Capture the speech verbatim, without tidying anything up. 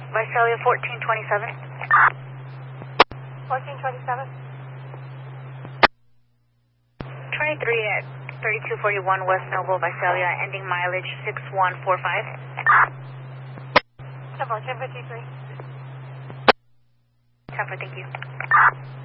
Visalia fourteen twenty-seven. fourteen twenty-seven. twenty-three at thirty-two forty-one West Noble, Visalia, ending mileage six one four five. ten four, ten fifty-three. ten four, thank you.